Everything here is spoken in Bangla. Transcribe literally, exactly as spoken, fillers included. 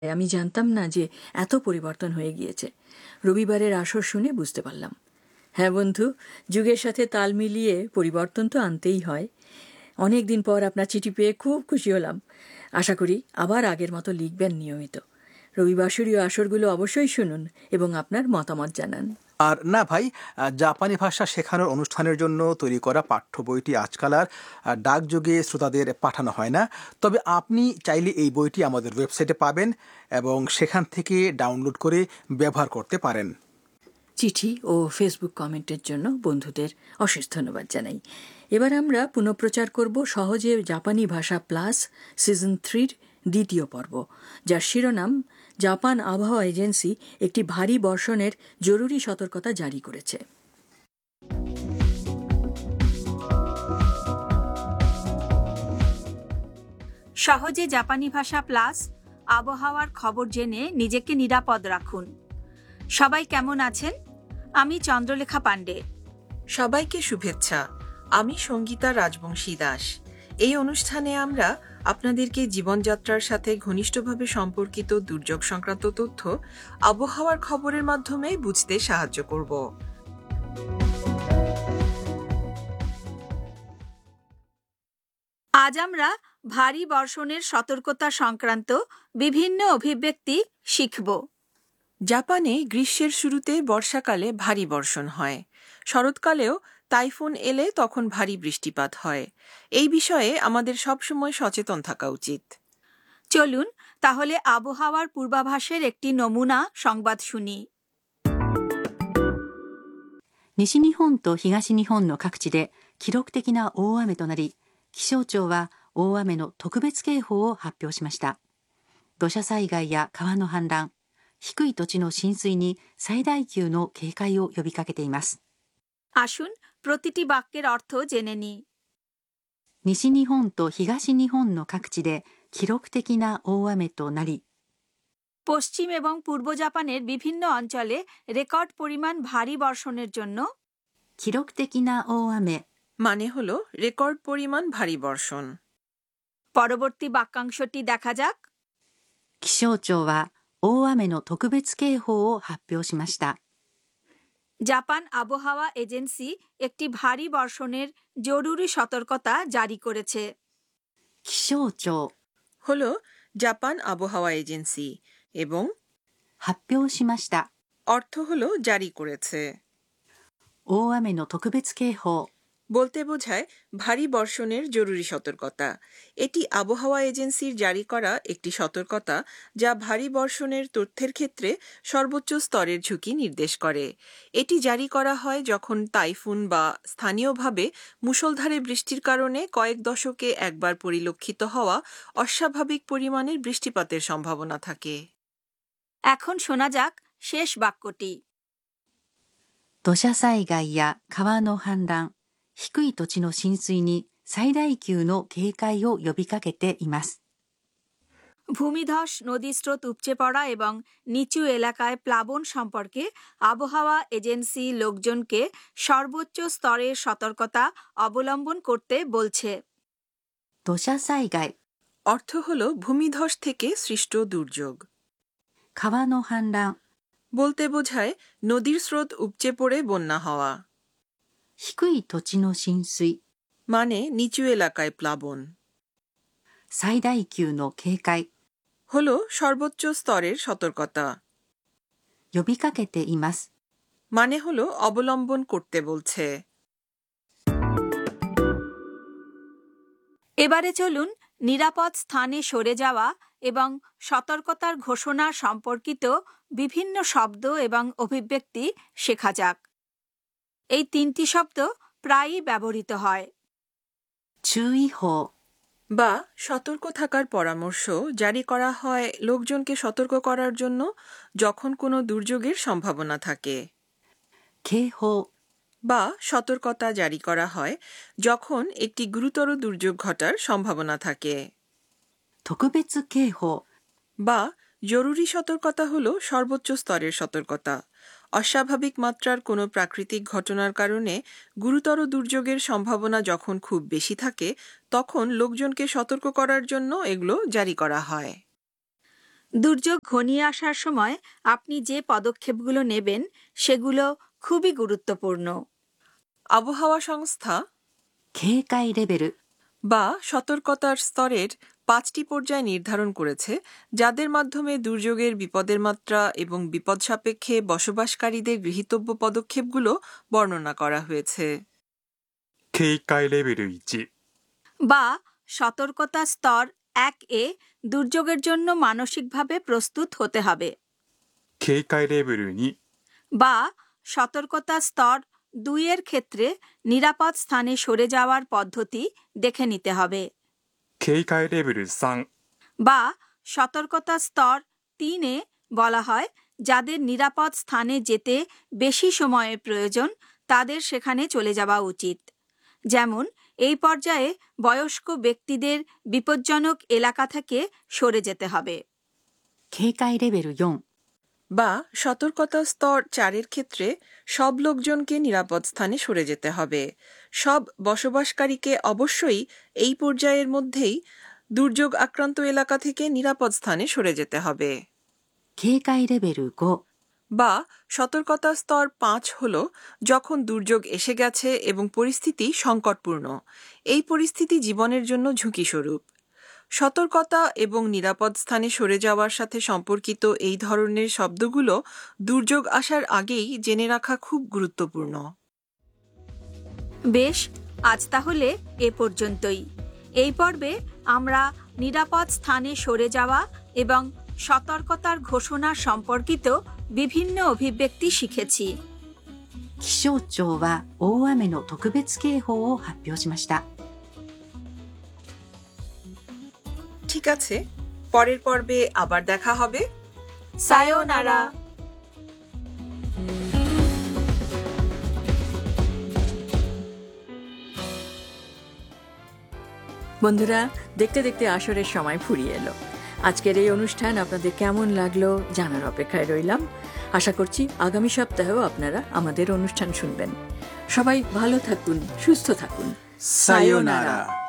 আমি জানতাম না যে এত পরিবর্তন হয়ে গিয়েছে। রবিবারের আসর শুনে বুঝতে পারলাম। হ্যাঁ বন্ধু, যুগের সাথে তাল মিলিয়ে পরিবর্তন তো আনতেই হয়। অনেক দিন পর আপনার চিঠি পেয়ে খুব খুশি হলাম। আশা করি আবার আগের মতো লিখবেন নিয়মিত। রবিবাসরীয় আসরগুলো অবশ্যই শুনুন এবং আপনার মতামত জানান। আর না ভাই, জাপানি ভাষা শেখানোর অনুষ্ঠানের জন্য তৈরি করা পাঠ্য বইটি আজকাল আর ডাকযোগে শ্রোতাদের পাঠানো হয় না। তবে আপনি চাইলে এই বইটি আমাদের ওয়েবসাইটে পাবেন এবং সেখান থেকে ডাউনলোড করে ব্যবহার করতে পারেন। চিঠি ও ফেসবুক কমেন্টের জন্য বন্ধুদের অশেষ ধন্যবাদ জানাই। এবার আমরা পুনঃপ্রচার করব সহজে জাপানি ভাষা প্লাস সিজন থ্রির দ্বিতীয় পর্ব, যার শিরোনাম জাপান আবহাওয়া এজেন্সি একটি ভারী বর্ষণের জরুরি সতর্কতা জারি করেছে। সহজে জাপানি ভাষা প্লাস আবহাওয়ার খবর জেনে নিজেকে নিরাপদ রাখুন। সবাই কেমন আছেন? আমি চন্দ্রলেখা পাণ্ডে। সবাইকে শুভেচ্ছা। আমি সঙ্গীতা রাজবংশী দাস। এই অনুষ্ঠানে আমরা আপনাদেরকে জীবনযাত্রার সাথে ঘনিষ্ঠভাবে সম্পর্কিত দুর্যোগ সংক্রান্ত তথ্য আবহাওয়ার খবরের মাধ্যমে বুঝতে সাহায্য করব। আজ আমরা ভারী বর্ষণের সতর্কতা সংক্রান্ত বিভিন্ন অভিব্যক্তি শিখব। জাপানে গ্রীষ্মের শুরুতে বর্ষাকালে ভারী বর্ষণ হয়। শরৎকালেও টাইফুন এলে তখন ভারী বৃষ্টিপাত হয়। এই বিষয়ে আমাদের সবসময় সচেতন থাকা উচিত। চলুন তাহলে আবহাওয়ার পূর্বাভাসের একটি নমুনা সংবাদ শুনি। 西日本と東日本の各地で記録的な大雨となり、気象庁は大雨の特別警報を発表しました。土砂災害や川の氾濫、低い土地の浸水に最大級の警戒を呼びかけています。 আসুন প্রতিটি বাক্যের অর্থ জেনে নিই। 西日本と東日本の各地で記録的な大雨となり、 পশ্চিম এবং পূর্ব জাপানের বিভিন্ন অঞ্চলে রেকর্ড পরিমাণ ভারী বর্ষণের জন্য 記録的な大雨 মানে হলো রেকর্ড পরিমাণ ভারী বর্ষণ। পরবর্তী বাক্যাংশটি দেখা যাক। 気象庁は大雨の特別警報を発表しました。 জাপান আবহাওয়া এজেন্সি একটি ভারী বর্ষণের জরুরি সতর্কতা জারি করেছে। 気象庁 হলো জাপান আবহাওয়া এজেন্সি এবং 発表しました。 অর্থ হলো জারি করেছে। 大雨の特別警報 বলতে বোঝায় ভারী বর্ষণের জরুরি সতর্কতা। এটি আবহাওয়া এজেন্সির জারি করা একটি সতর্কতা যা ভারী বর্ষণের তথ্যের ক্ষেত্রে সর্বোচ্চ স্তরের ঝুঁকি নির্দেশ করে। এটি জারি করা হয় যখন টাইফুন বা স্থানীয়ভাবে মুষলধারে বৃষ্টির কারণে কয়েক দশকে একবার পরিলক্ষিত হওয়া অস্বাভাবিক পরিমাণের বৃষ্টিপাতের সম্ভাবনা থাকে। এখন শোনা যাক শেষ বাক্যটি। 土砂災害や川の氾濫、低い土地の浸水に最大級の警戒を呼びかけています。 ভূমিধস, নদীস্রোত উপচে পড়া এবং নিচু এলাকায় প্লাবন সম্পর্কে আবহাওয়া এজেন্সি লোকজনকে সর্বোচ্চ স্তরের সতর্কতা অবলম্বন করতে বলছে। 土砂災害 অর্থ হলো ভূমিধস থেকে সৃষ্ট দুর্যোগ। 川の氾濫 বলতে বোঝায় নদীর স্রোত উপচে পড়ে বন্যা হওয়া। 低い土地の浸水 মানে নিচু এলাকায় প্লাবন। 最大級の警戒 হলো সর্বোচ্চ স্তরের সতর্কতা। 呼びかけています মানে হলো অবলম্বন করতে বলছে। এবারে চলুন নিরাপদ স্থানে সরে যাওয়া এবং সতর্কতার ঘোষণা সম্পর্কিত বিভিন্ন শব্দ এবং অভিব্যক্তি শেখা যাক। এই তিনটি শব্দ প্রায়ই ব্যবহৃত হয়। 注意報 বা সতর্ক থাকার পরামর্শ জারি করা হয় লোকজনকে সতর্ক করার জন্য যখন কোনো দুর্যোগের সম্ভাবনা থাকে। 警報 বা সতর্কতা জারি করা হয় যখন একটি গুরুতর দুর্যোগ ঘটার সম্ভাবনা থাকে। 特別警報 বা জরুরি সতর্কতা হলো সর্বোচ্চ স্তরের সতর্কতা। অস্বাভাবিক মাত্রার কোনো প্রাকৃতিক ঘটনার কারণে গুরুতর দুর্যোগের সম্ভাবনা যখন খুব বেশি থাকে তখন লোকজনকে সতর্ক করার জন্য এগুলো জারি করা হয়। দুর্যোগ ঘনিয়ে আসার সময় আপনি যে পদক্ষেপগুলো নেবেন সেগুলো খুবই গুরুত্বপূর্ণ। আবহাওয়া সংস্থা 警戒レベル বা সতর্কতার স্তরের পাঁচটি পর্যায় নির্ধারণ করেছে, যাদের মাধ্যমে দুর্যোগের বিপদের মাত্রা এবং বিপদ সাপেক্ষে বসবাসকারীদের গৃহীতব্য পদক্ষেপগুলো বর্ণনা করা হয়েছে। 警戒レベルいち বা সতর্কতা স্তর এক এ দুর্যোগের জন্য মানসিকভাবে প্রস্তুত হতে হবে। 警戒レベルに বা সতর্কতা স্তর দুই এর ক্ষেত্রে নিরাপদ স্থানে সরে যাওয়ার পদ্ধতি দেখে নিতে হবে। 警戒レベルさん বা সতর্কতা স্তর তিন এ বলা হয় যাদের নিরাপদ স্থানে যেতে বেশি সময়ের প্রয়োজন তাদের সেখানে চলে যাওয়া উচিত। যেমন এই পর্যায়ে বয়স্ক ব্যক্তিদের বিপজ্জনক এলাকা থেকে সরে যেতে হবে। 警戒レベルよん বা সতর্কতা স্তর চারের ক্ষেত্রে সব লোকজনকে নিরাপদ স্থানে সরে যেতে হবে। সব বসবাসকারীকে অবশ্যই এই পর্যায়ের মধ্যেই দুর্যোগ আক্রান্ত এলাকা থেকে নিরাপদ স্থানে সরে যেতে হবে। 警戒レベルご বা সতর্কতা স্তর পাঁচ হল যখন দুর্যোগ এসে গেছে এবং পরিস্থিতি সংকটপূর্ণ, এই পরিস্থিতি জীবনের জন্য ঝুঁকিস্বরূপ। সতর্কতা এবং নিরাপদ স্থানে সরে যাওয়ার সাথে সম্পর্কিত এই ধরনের শব্দগুলো দুর্যোগ আসার আগেই জেনে রাখা খুব গুরুত্বপূর্ণ। বেশ, আজ তাহলে এ পর্যন্তই। এই পর্বে আমরা নিরাপদ স্থানে সরে যাওয়া এবং সতর্কতার ঘোষণা সম্পর্কিত বিভিন্ন অভিব্যক্তি শিখেছি। 気象庁は大雨の特別警報を発表しました。 ঠিক আছে, পরের পর্বে আবার দেখা হবে। সায়োনারা। বন্ধুরা, দেখতে দেখতে আসরের সময় ফুরিয়ে এলো। আজকের এই অনুষ্ঠান আপনাদের কেমন লাগলো জানার অপেক্ষায় রইলাম। আশা করছি আগামী সপ্তাহেও আপনারা আমাদের অনুষ্ঠান শুনবেন। সবাই ভালো থাকুন, সুস্থ থাকুন। সায়োনারা।